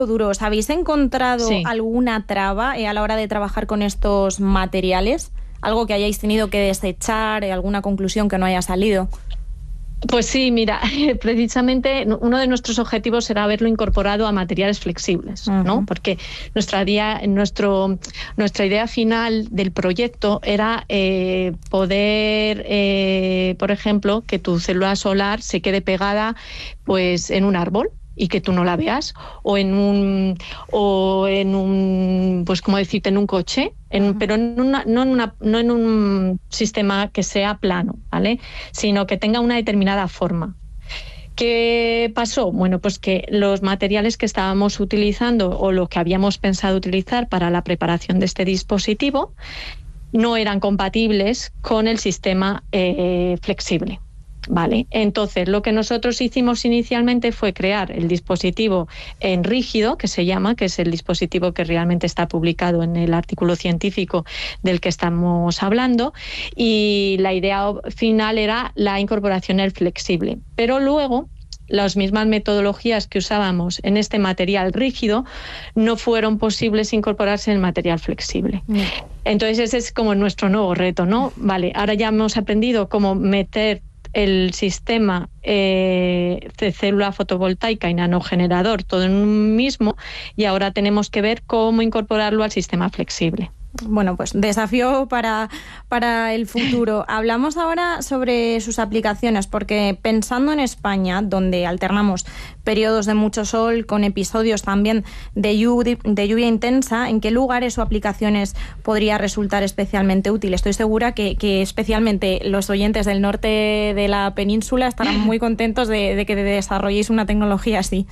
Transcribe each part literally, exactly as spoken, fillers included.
duros. ¿Habéis encontrado Sí. alguna traba eh, a la hora de trabajar con estos materiales? ¿Algo que hayáis tenido que desechar, eh, alguna conclusión que no haya salido? Pues sí, mira, precisamente uno de nuestros objetivos era haberlo incorporado a materiales flexibles, ¿no? Uh-huh. Porque nuestra idea, nuestro, nuestra idea final del proyecto era eh, poder, eh, por ejemplo, que tu célula solar se quede pegada pues, en un árbol y que tú no la veas, o en un, o en un, pues como decirte, en un coche, en, uh-huh. pero en una, no, en una, no en un sistema que sea plano, ¿vale? Sino que tenga una determinada forma. ¿Qué pasó? Bueno, pues que los materiales que estábamos utilizando o lo que habíamos pensado utilizar para la preparación de este dispositivo no eran compatibles con el sistema eh, flexible. Vale, entonces lo que nosotros hicimos inicialmente fue crear el dispositivo en rígido, que se llama, que es el dispositivo que realmente está publicado en el artículo científico del que estamos hablando, y la idea final era la incorporación en el flexible. Pero luego las mismas metodologías que usábamos en este material rígido no fueron posibles incorporarse en el material flexible. Mm. Entonces ese es como nuestro nuevo reto, ¿no? Vale, ahora ya hemos aprendido cómo meter el sistema eh, de célula fotovoltaica y nanogenerador todo en un mismo, y ahora tenemos que ver cómo incorporarlo al sistema flexible. Bueno, pues desafío para, para el futuro. Hablamos ahora sobre sus aplicaciones, porque pensando en España, donde alternamos periodos de mucho sol con episodios también de lluvia, de lluvia intensa, ¿en qué lugares o aplicaciones podría resultar especialmente útil? Estoy segura que, que especialmente los oyentes del norte de la península estarán muy contentos de, de que desarrolléis una tecnología así.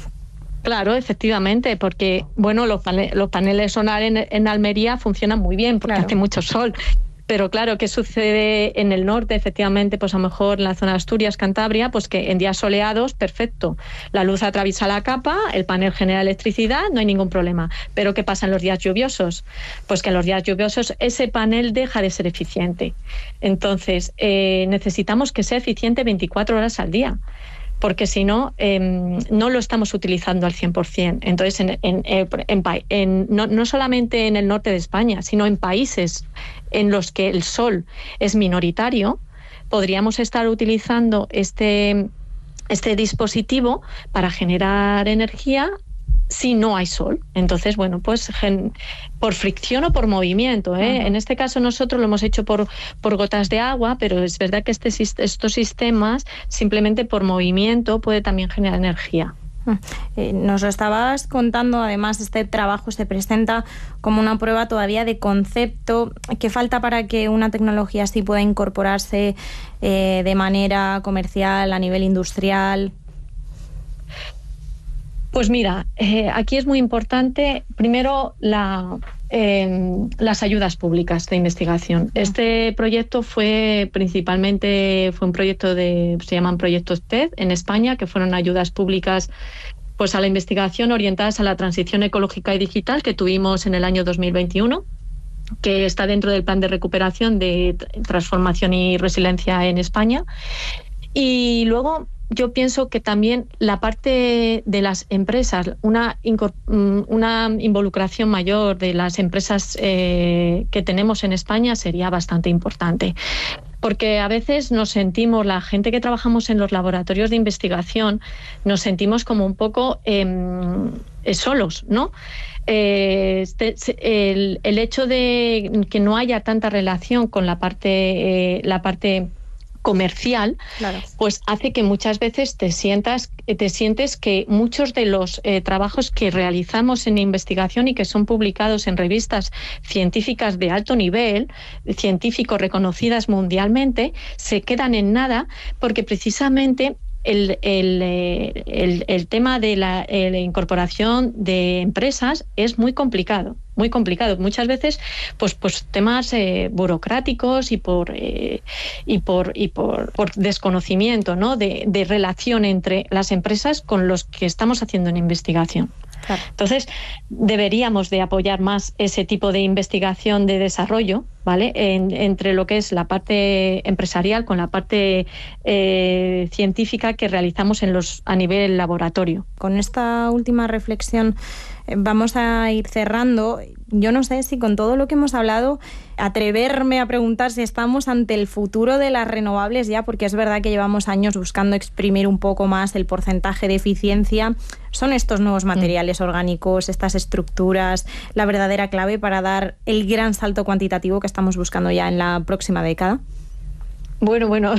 Claro, efectivamente, porque bueno, los, pane- los paneles solares en, en Almería funcionan muy bien porque claro. hace mucho sol. Pero claro, ¿qué sucede en el norte? Efectivamente, pues a lo mejor en la zona de Asturias, Cantabria, pues que en días soleados, perfecto. La luz atraviesa la capa, el panel genera electricidad, no hay ningún problema. Pero ¿qué pasa en los días lluviosos? Pues que en los días lluviosos ese panel deja de ser eficiente. Entonces, eh, necesitamos que sea eficiente veinticuatro horas al día, porque si no, eh, no lo estamos utilizando al cien por ciento. Entonces, en, en, en, en, no, no solamente en el norte de España, sino en países en los que el sol es minoritario, podríamos estar utilizando este, este dispositivo para generar energía si no hay sol. Entonces, bueno, pues gen, por fricción o por movimiento, ¿eh? Uh-huh. En este caso nosotros lo hemos hecho por, por gotas de agua, pero es verdad que este, estos sistemas simplemente por movimiento puede también generar energía. Eh, nos lo estabas contando, además este trabajo se presenta como una prueba todavía de concepto. ¿Qué falta para que una tecnología así pueda incorporarse eh, de manera comercial, a nivel industrial? Pues mira, eh, aquí es muy importante, primero, la, eh, las ayudas públicas de investigación. Este proyecto fue principalmente, fue un proyecto de, se llaman proyectos T E D en España, que fueron ayudas públicas pues a la investigación orientadas a la transición ecológica y digital que tuvimos en el año dos mil veintiuno, que está dentro del Plan de Recuperación de Transformación y Resiliencia en España. Y luego yo pienso que también la parte de las empresas, una, una involucración mayor de las empresas eh, que tenemos en España sería bastante importante. Porque a veces nos sentimos, la gente que trabajamos en los laboratorios de investigación, nos sentimos como un poco eh, solos, ¿no? Eh, este, el, el hecho de que no haya tanta relación con la parte, eh, la parte comercial, claro, pues hace que muchas veces te sientas, te sientes que muchos de los eh, trabajos que realizamos en investigación y que son publicados en revistas científicas de alto nivel, científicos reconocidas mundialmente, se quedan en nada porque precisamente El, el, el, el tema de la, eh, la incorporación de empresas es muy complicado, muy complicado. Muchas veces, pues, pues temas eh, burocráticos y por eh, y por y por, por desconocimiento, ¿no? de, de relación entre las empresas con los que estamos haciendo en investigación. Claro. Entonces, deberíamos de apoyar más ese tipo de investigación de desarrollo, ¿vale? En, entre lo que es la parte empresarial con la parte eh, científica que realizamos en los a nivel laboratorio. Con esta última reflexión eh, vamos a ir cerrando. Yo no sé si con todo lo que hemos hablado, atreverme a preguntar si estamos ante el futuro de las renovables ya, porque es verdad que llevamos años buscando exprimir un poco más el porcentaje de eficiencia. ¿Son estos nuevos materiales mm. orgánicos, estas estructuras, la verdadera clave para dar el gran salto cuantitativo que estamos buscando ya en la próxima década? Bueno, bueno,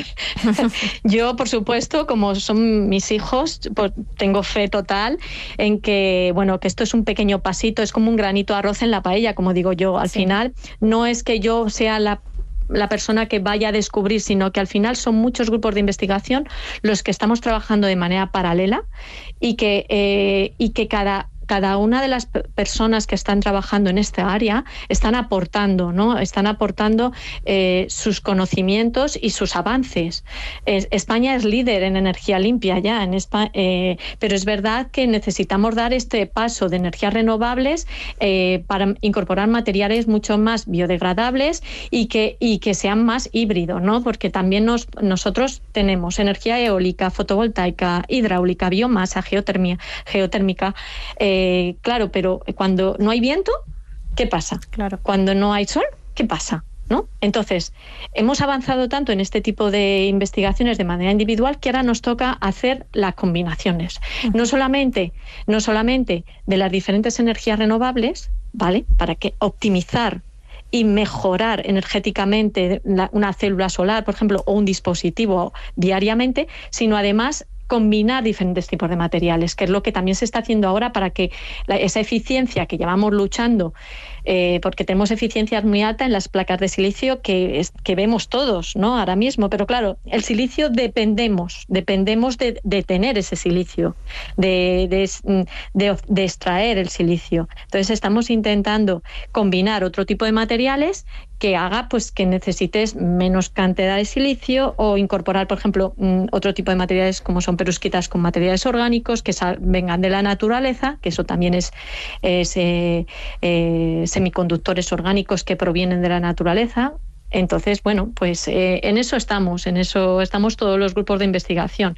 yo por supuesto, como son mis hijos, pues tengo fe total en que, bueno, que esto es un pequeño pasito, es como un granito de arroz en la paella, como digo yo. Al sí. final, no es que yo sea la la persona que vaya a descubrir, sino que al final son muchos grupos de investigación los que estamos trabajando de manera paralela y que, eh, y que cada cada una de las personas que están trabajando en esta área están aportando, ¿no? Están aportando eh, sus conocimientos y sus avances. Es, España es líder en energía limpia ya, en España, eh, pero es verdad que necesitamos dar este paso de energías renovables eh, para incorporar materiales mucho más biodegradables y que, y que sean más híbridos, ¿no? Porque también nos, nosotros tenemos energía eólica, fotovoltaica, hidráulica, biomasa, geotermia, geotérmica. Eh, Eh, claro, pero cuando no hay viento, ¿qué pasa? Claro. Cuando no hay sol, ¿qué pasa? ¿No? Entonces, hemos avanzado tanto en este tipo de investigaciones de manera individual que ahora nos toca hacer las combinaciones. Uh-huh. No solamente, no solamente de las diferentes energías renovables, ¿vale? Para que optimizar y mejorar energéticamente una célula solar, por ejemplo, o un dispositivo diariamente, sino además combinar diferentes tipos de materiales, que es lo que también se está haciendo ahora para que la, esa eficiencia que llevamos luchando, eh, porque tenemos eficiencias muy altas en las placas de silicio que, es, que vemos todos, ¿no? Ahora mismo, pero claro, el silicio dependemos, dependemos de, de tener ese silicio, de, de, de, de extraer el silicio. Entonces estamos intentando combinar otro tipo de materiales que haga pues que necesites menos cantidad de silicio o incorporar, por ejemplo, otro tipo de materiales como son perusquitas con materiales orgánicos que sal, vengan de la naturaleza, que eso también es, es eh, eh, semiconductores orgánicos que provienen de la naturaleza. Entonces, bueno, pues eh, en eso estamos, en eso estamos todos los grupos de investigación.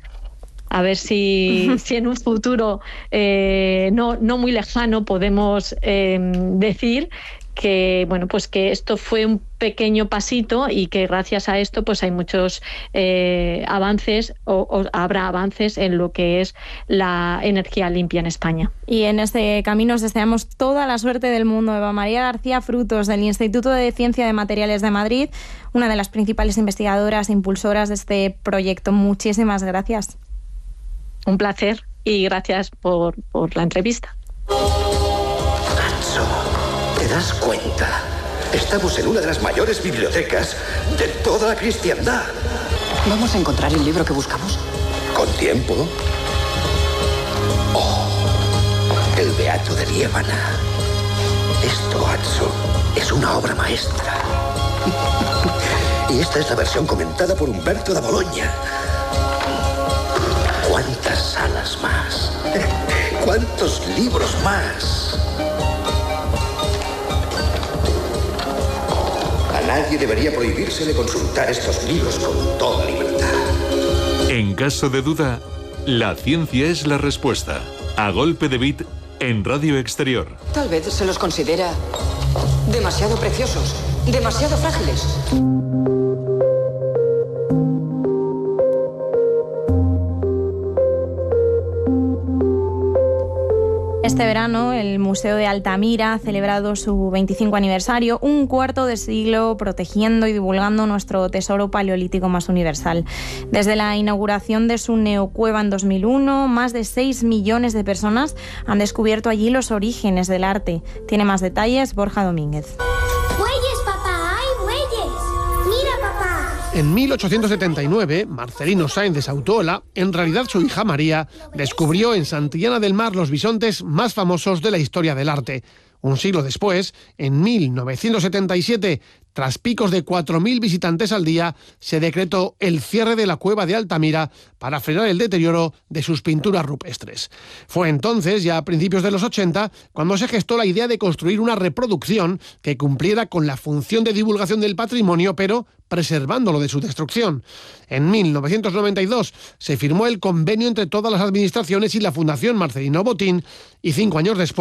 A ver si, uh-huh. si en un futuro eh, no, no muy lejano podemos eh, decir que bueno pues que esto fue un pequeño pasito y que gracias a esto pues hay muchos eh, avances o, o habrá avances en lo que es la energía limpia en España. Y en este camino os deseamos toda la suerte del mundo. Eva María García Frutos, del Instituto de Ciencia de Materiales de Madrid, una de las principales investigadoras e impulsoras de este proyecto. Muchísimas gracias. Un placer y gracias por, por la entrevista. ¿Te das cuenta? Estamos en una de las mayores bibliotecas de toda la cristiandad. ¿Vamos a encontrar el libro que buscamos? ¿Con tiempo? Oh, el Beato de Liébana. Esto, Atso, es una obra maestra. Y esta es la versión comentada por Humberto da Bologna. ¿Cuántas salas más? ¿Cuántos libros más? A nadie debería prohibírsele consultar estos libros con toda libertad. En caso de duda, la ciencia es la respuesta. A golpe de bit en Radio Exterior. Tal vez se los considera demasiado preciosos, demasiado frágiles. Este verano, el Museo de Altamira ha celebrado su veinticinco aniversario, un cuarto de siglo protegiendo y divulgando nuestro tesoro paleolítico más universal. Desde la inauguración de su neocueva en dos mil uno, más de seis millones de personas han descubierto allí los orígenes del arte. Tiene más detalles Borja Domínguez. En mil ochocientos setenta y nueve, Marcelino Sáenz de Sautuola, en realidad su hija María, descubrió en Santillana del Mar los bisontes más famosos de la historia del arte. Un siglo después, en mil novecientos setenta y siete, tras picos de cuatro mil visitantes al día, se decretó el cierre de la cueva de Altamira para frenar el deterioro de sus pinturas rupestres. Fue entonces, ya a principios de los ochenta, cuando se gestó la idea de construir una reproducción que cumpliera con la función de divulgación del patrimonio, pero preservándolo de su destrucción. En mil novecientos noventa y dos se firmó el convenio entre todas las administraciones y la Fundación Marcelino Botín, y cinco años después